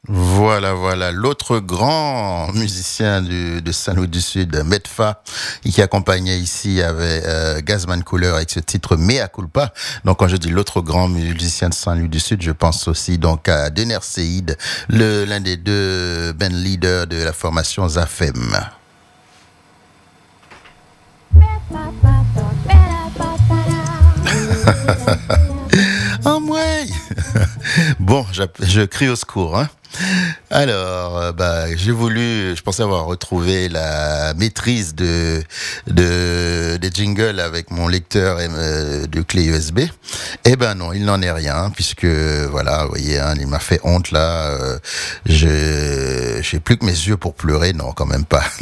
Voilà, l'autre grand musicien de Saint-Louis du Sud, Medfa, qui accompagnait ici avec Gazman Cooler avec ce titre Mea Culpa. Donc quand je dis l'autre grand musicien de Saint-Louis du Sud, je pense aussi donc à Dener Seid, l'un des deux band leaders de la formation Zafem. Ah ouais. Bon, je crie au secours, hein. Alors, j'ai voulu, je pensais avoir retrouvé la maîtrise des jingles avec mon lecteur de clé USB. Eh ben non, il n'en est rien, puisque voilà, vous voyez, hein, il m'a fait honte là. J'ai plus que mes yeux pour pleurer, non, quand même pas.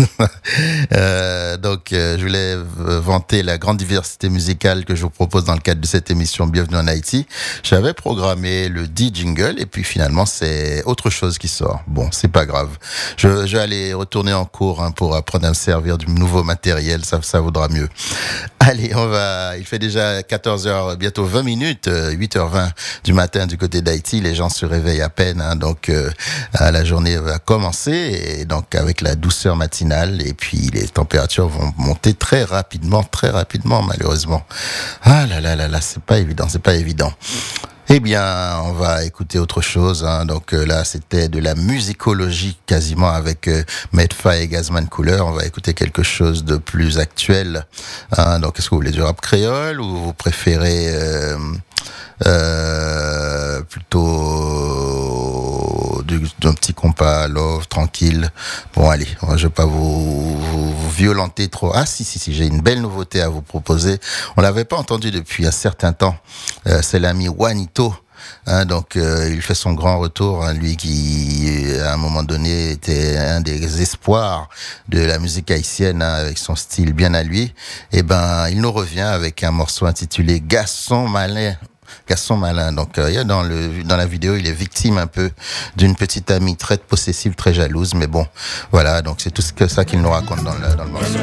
Je voulais vanter la grande diversité musicale que je vous propose dans le cadre de cette émission Bienvenue en Haïti. J'avais programmé le dit jingle et puis finalement c'est autre chose qui sort. Bon, c'est pas grave. Je vais aller retourner en cours pour apprendre à me servir du nouveau matériel, ça vaudra mieux. Allez, il fait déjà 14h, bientôt 20 minutes, 8h20 du matin du côté d'Haïti. Les gens se réveillent à peine, hein, donc la journée va commencer et donc avec la douceur matinale et puis les températures vont monter très rapidement malheureusement. Ah là, c'est pas évident. Eh bien, on va écouter autre chose, hein. Donc là, c'était de la musicologie quasiment avec Medfa et Gazman Cooler. On va écouter quelque chose de plus actuel, hein. Donc, est-ce que vous voulez du rap créole ou vous préférez plutôt d'un petit compas love tranquille? Bon, allez, je vais pas vous violenter trop. Ah si, j'ai une belle nouveauté à vous proposer. On l'avait pas entendu depuis un certain temps. C'est l'ami Juanito. Hein, donc il fait son grand retour, hein, lui qui à un moment donné était un des espoirs de la musique haïtienne, hein, avec son style bien à lui. Et ben il nous revient avec un morceau intitulé Garçon malin. Donc dans la vidéo, il est victime un peu d'une petite amie très possessive, très jalouse, mais bon, voilà, donc c'est tout ça qu'il nous raconte dans le morceau.